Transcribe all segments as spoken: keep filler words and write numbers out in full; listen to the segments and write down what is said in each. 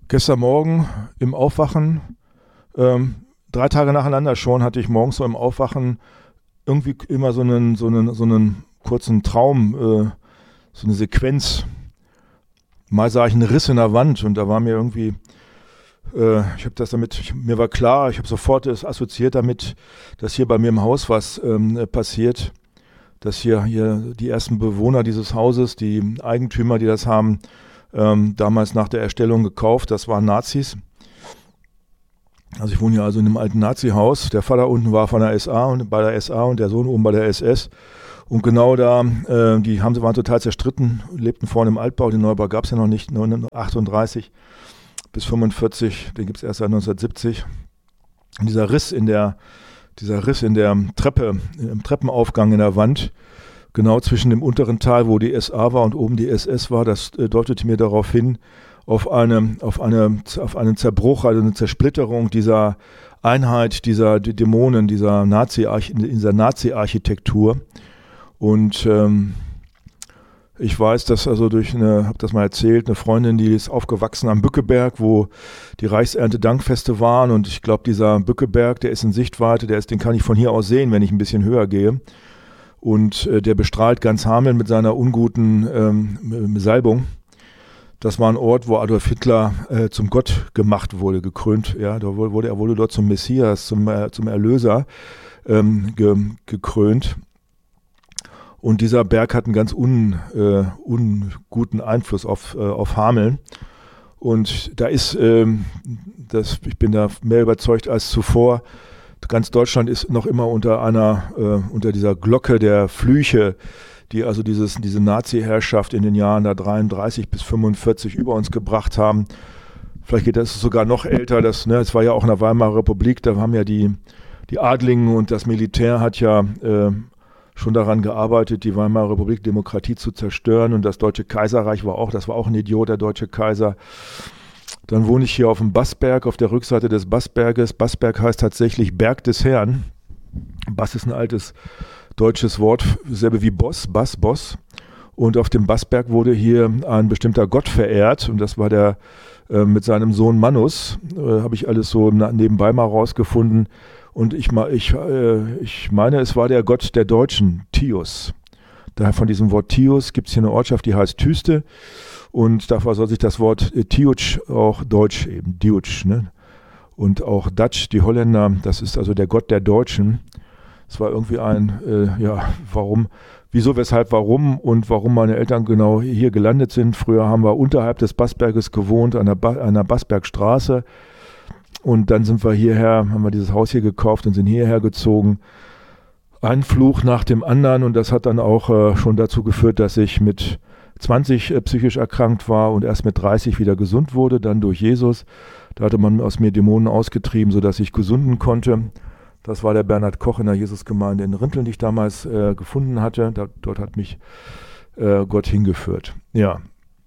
Gestern Morgen im Aufwachen, ähm, drei Tage nacheinander schon, hatte ich morgens so im Aufwachen irgendwie immer so einen, so einen, so einen kurzen Traum, äh, so eine Sequenz. Mal sah ich einen Riss in der Wand und da war mir irgendwie, äh, ich habe das damit, ich, mir war klar, ich habe sofort das assoziiert damit, dass hier bei mir im Haus was ähm, passiert, dass hier, hier die ersten Bewohner dieses Hauses, die Eigentümer, die das haben, ähm, damals nach der Erstellung gekauft, das waren Nazis. Also ich wohne hier also in einem alten Nazi-Haus. Der Vater unten war von der S A und bei der S A und der Sohn oben bei der S S. Und genau da, äh, die haben, waren total zerstritten, lebten vorne im Altbau. Den Neubau gab es ja noch nicht, neunzehnhundertachtunddreißig bis fünfundvierzig, den gibt es erst seit neunzehnhundertsiebzig. Und dieser Riss in der, dieser Riss in der Treppe, im Treppenaufgang in der Wand, genau zwischen dem unteren Teil, wo die S A war und oben die S S war, das äh, deutete mir darauf hin, auf eine, auf eine, auf einen Zerbruch, also eine Zersplitterung dieser Einheit, dieser Dämonen, dieser Nazi, dieser Nazi-Architektur. Und ähm, ich weiß, dass also durch eine, habe das mal erzählt, eine Freundin, die ist aufgewachsen am Bückeberg, wo die Reichsernte-Dankfeste waren. Und ich glaube, dieser Bückeberg, der ist in Sichtweite, der ist, den kann ich von hier aus sehen, wenn ich ein bisschen höher gehe. Und äh, der bestrahlt ganz Hameln mit seiner unguten ähm, Salbung. Das war ein Ort, wo Adolf Hitler äh, zum Gott gemacht wurde, gekrönt. Ja, da wurde, er wurde dort zum Messias, zum, äh, zum Erlöser ähm, ge, gekrönt. Und dieser Berg hat einen ganz un, äh, unguten Einfluss auf, äh, auf Hameln. Und da ist, ähm, das, ich bin da mehr überzeugt als zuvor, ganz Deutschland ist noch immer unter einer, äh, unter dieser Glocke der Flüche, die also dieses, diese Nazi-Herrschaft in den Jahren da dreiunddreißig bis fünfundvierzig über uns gebracht haben. Vielleicht geht das sogar noch älter. Das, ne, es war ja auch in der Weimarer Republik, da haben ja die, die Adligen und das Militär hat ja äh, schon daran gearbeitet, die Weimarer Republik, Demokratie zu zerstören. Und das Deutsche Kaiserreich war auch, das war auch ein Idiot, der Deutsche Kaiser. Dann wohne ich hier auf dem Bassberg, auf der Rückseite des Bassberges. Bassberg heißt tatsächlich Berg des Herrn. Bass ist ein altes deutsches Wort, selbe wie Boss, Bass, Boss. Und auf dem Bassberg wurde hier ein bestimmter Gott verehrt und das war der äh, mit seinem Sohn Mannus, äh, habe ich alles so nebenbei mal rausgefunden. Und ich, ich, äh, ich meine, es war der Gott der Deutschen, Tius. Daher von diesem Wort Tius gibt es hier eine Ortschaft, die heißt Tüste. Und davor soll sich das Wort äh, Tiuc auch deutsch eben, Diuc, ne? Und auch Dutch, die Holländer, das ist also der Gott der Deutschen. Es war irgendwie ein, äh, ja, warum, wieso, weshalb, warum und warum meine Eltern genau hier gelandet sind. Früher haben wir unterhalb des Bassberges gewohnt, an der, ba- an der Bassbergstraße. Und dann sind wir hierher, haben wir dieses Haus hier gekauft und sind hierher gezogen. Ein Fluch nach dem anderen und das hat dann auch äh, schon dazu geführt, dass ich mit zwanzig äh, psychisch erkrankt war und erst mit dreißig wieder gesund wurde, dann durch Jesus. Da hatte man aus mir Dämonen ausgetrieben, sodass ich gesunden konnte. Das war der Bernhard Koch in der Jesusgemeinde in Rinteln, die ich damals äh, gefunden hatte. Da, dort hat mich äh, Gott hingeführt. Ja.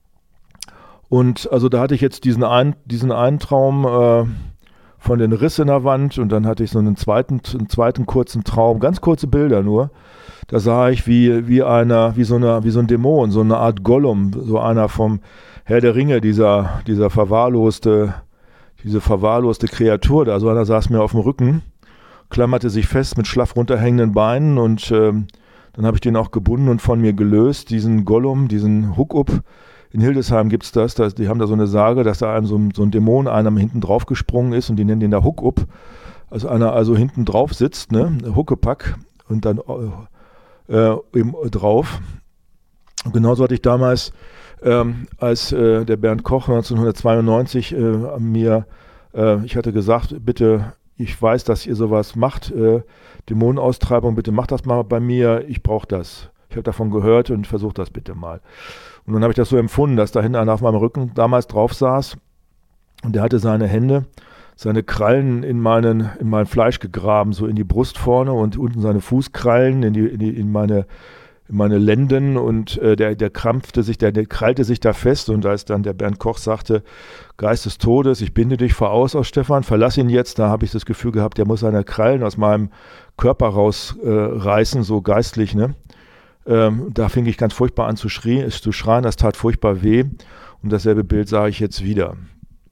Und also da hatte ich jetzt diesen, ein, diesen einen Traum äh, von den Riss in der Wand und dann hatte ich so einen zweiten, einen zweiten kurzen Traum, ganz kurze Bilder nur. Da sah ich wie, wie, einer, wie, so eine, wie so ein Dämon, so eine Art Gollum, so einer vom Herr der Ringe, dieser, dieser verwahrloste, diese verwahrloste Kreatur da. So einer saß mir auf dem Rücken, klammerte sich fest mit schlaff runterhängenden Beinen und ähm, dann habe ich den auch gebunden und von mir gelöst, diesen Gollum, diesen Huck-Up. In Hildesheim gibt es das, das, die haben da so eine Sage, dass da einem so, so ein Dämon einem hinten drauf gesprungen ist und die nennen den da Huck-Up. Also einer also hinten drauf sitzt, ne, Huckepack und dann äh, eben drauf. Und genauso hatte ich damals, ähm, als äh, der Bernd Koch neunzehnhundertzweiundneunzig äh, mir, äh, ich hatte gesagt, bitte, ich weiß, dass ihr sowas macht, äh, Dämonenaustreibung, bitte macht das mal bei mir, ich brauche das. Ich habe davon gehört und versucht das bitte mal. Und dann habe ich das so empfunden, dass da hinten einer auf meinem Rücken damals drauf saß und der hatte seine Hände, seine Krallen in, meinen, in mein Fleisch gegraben, so in die Brust vorne und unten seine Fußkrallen in, die, in, die, in, meine, in meine Lenden und äh, der, der krampfte sich, der, der krallte sich da fest und als dann der Bernd Koch sagte, Geist des Todes, ich binde dich voraus aus Stefan, verlass ihn jetzt, da habe ich das Gefühl gehabt, der muss seine Krallen aus meinem Körper rausreißen, äh, so geistlich, ne? Ähm, da fing ich ganz furchtbar an zu, schrie, zu schreien, das tat furchtbar weh und dasselbe Bild sah ich jetzt wieder.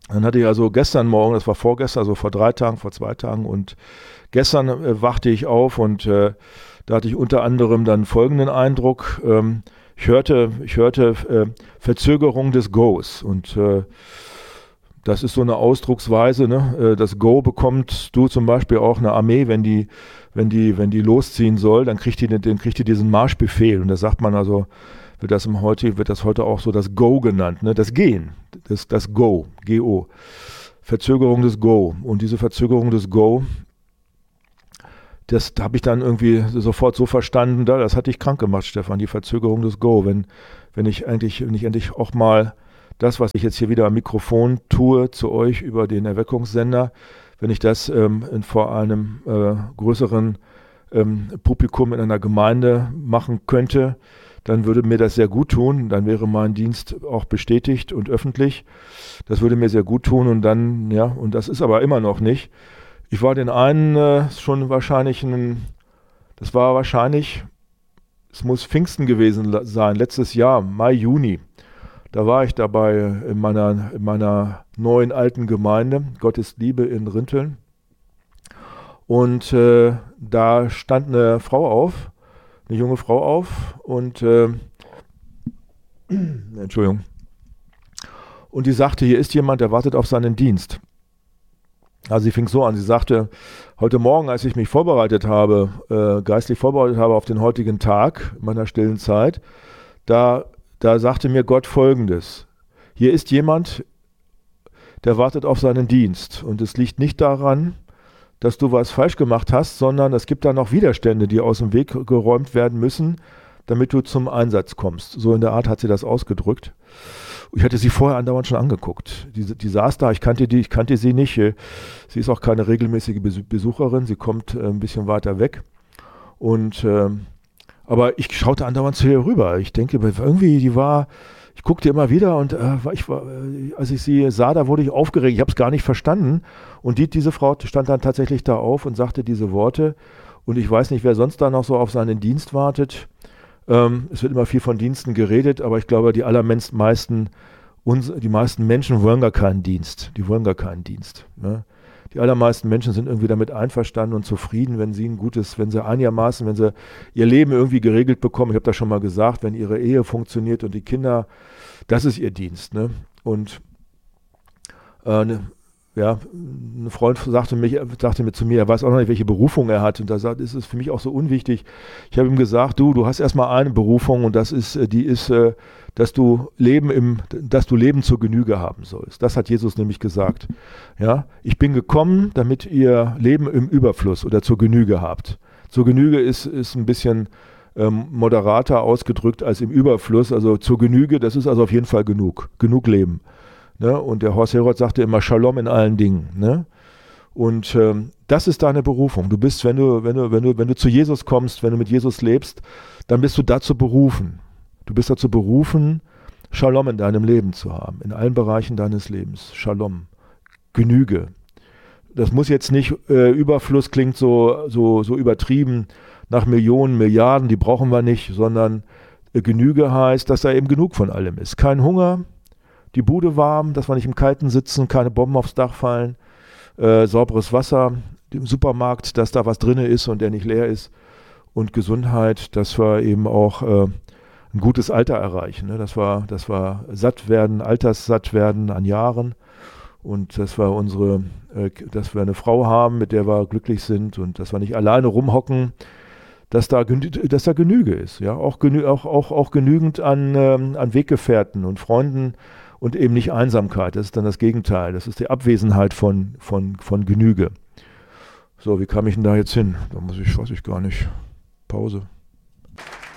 Dann hatte ich also gestern Morgen, das war vorgestern, also vor drei Tagen, vor zwei Tagen und gestern äh, wachte ich auf und äh, da hatte ich unter anderem dann folgenden Eindruck. Ähm, ich hörte, ich hörte äh, Verzögerung des Goes und äh, das ist so eine Ausdrucksweise, ne? Äh, das Go bekommt du zum Beispiel auch eine Armee, wenn die, wenn die, wenn die losziehen soll, dann kriegt die, dann kriegt die diesen Marschbefehl und da sagt man also, wird das im heute, wird das heute auch so das Go genannt, ne? Das Gehen, das, das Go, G O. Verzögerung des Go. Und diese Verzögerung des Go, das habe ich dann irgendwie sofort so verstanden, da, das hat dich krank gemacht, Stefan, die Verzögerung des Go. Wenn, wenn ich eigentlich, wenn ich endlich auch mal das, was ich jetzt hier wieder am Mikrofon tue, zu euch über den Erweckungssender, wenn ich das ähm, in, vor einem äh, größeren ähm, Publikum in einer Gemeinde machen könnte, dann würde mir das sehr gut tun. Dann wäre mein Dienst auch bestätigt und öffentlich. Das würde mir sehr gut tun und dann, ja, und das ist aber immer noch nicht. Ich war den einen äh, schon wahrscheinlich, ein, das war wahrscheinlich, es muss Pfingsten gewesen sein, letztes Jahr, Mai, Juni. Da war ich dabei in meiner, in meiner neuen alten Gemeinde, Gottes Liebe in Rinteln. Und äh, da stand eine Frau auf, eine junge Frau auf und äh, Entschuldigung. Und die sagte, hier ist jemand, der wartet auf seinen Dienst. Also sie fing so an, sie sagte, heute Morgen, als ich mich vorbereitet habe, äh, geistlich vorbereitet habe auf den heutigen Tag, in meiner stillen Zeit, da, da sagte mir Gott Folgendes: Hier ist jemand, der wartet auf seinen Dienst und es liegt nicht daran, dass du was falsch gemacht hast, sondern es gibt da noch Widerstände, die aus dem Weg geräumt werden müssen, damit du zum Einsatz kommst. So in der Art hat sie das ausgedrückt. Ich hatte sie vorher andauernd schon angeguckt. Die, die saß da, ich kannte die, ich kannte sie nicht. Sie ist auch keine regelmäßige Besucherin, sie kommt äh, ein bisschen weiter weg. Und, äh, aber ich schaute andauernd zu ihr rüber. Ich denke, irgendwie, die war, ich guckte immer wieder und äh, ich war, äh, als ich sie sah, da wurde ich aufgeregt. Ich habe es gar nicht verstanden. Und die, diese Frau stand dann tatsächlich da auf und sagte diese Worte. Und ich weiß nicht, wer sonst da noch so auf seinen Dienst wartet. Ähm, es wird immer viel von Diensten geredet, aber ich glaube, die allermeisten, uns, die meisten Menschen wollen gar keinen Dienst. Die wollen gar keinen Dienst. Ne? Die allermeisten Menschen sind irgendwie damit einverstanden und zufrieden, wenn sie ein gutes, wenn sie einigermaßen, wenn sie ihr Leben irgendwie geregelt bekommen. Ich habe das schon mal gesagt, wenn ihre Ehe funktioniert und die Kinder, das ist ihr Dienst. Ne? Und äh, ne, ja, ein Freund sagte, mich, sagte mir zu mir, er weiß auch noch nicht, welche Berufung er hat. Und da sagt, ist es für mich auch so unwichtig. Ich habe ihm gesagt, du, du hast erstmal eine Berufung und das ist, die ist, dass du Leben im, dass du Leben zur Genüge haben sollst. Das hat Jesus nämlich gesagt. Ja, ich bin gekommen, damit ihr Leben im Überfluss oder zur Genüge habt. Zur Genüge ist, ist ein bisschen ähm, moderater ausgedrückt als im Überfluss. Also zur Genüge, das ist also auf jeden Fall genug. Genug Leben. Ne? Und der Horst Herold sagte immer Shalom in allen Dingen. Ne? Und ähm, das ist deine Berufung. Du bist, wenn du, wenn du, wenn du, wenn du zu Jesus kommst, wenn du mit Jesus lebst, dann bist du dazu berufen. Du bist dazu berufen, Shalom in deinem Leben zu haben, in allen Bereichen deines Lebens. Shalom, Genüge. Das muss jetzt nicht, äh, Überfluss klingt so, so, so übertrieben nach Millionen, Milliarden, die brauchen wir nicht, sondern äh, Genüge heißt, dass da eben genug von allem ist. Kein Hunger, die Bude warm, dass wir nicht im Kalten sitzen, keine Bomben aufs Dach fallen, äh, sauberes Wasser, im Supermarkt, dass da was drin ist und der nicht leer ist und Gesundheit, dass wir eben auch äh, ein gutes Alter erreichen, ne? dass wir, dass wir satt werden, alterssatt werden an Jahren und dass wir unsere, äh, dass wir eine Frau haben, mit der wir glücklich sind und dass wir nicht alleine rumhocken, dass da, dass da Genüge ist, ja, auch, genü auch, auch, auch genügend an, ähm, an Weggefährten und Freunden und eben nicht Einsamkeit. Das ist dann das Gegenteil. Das ist die Abwesenheit von, von, von Genüge. So, wie kam ich denn da jetzt hin? Da muss ich, weiß ich gar nicht. Pause.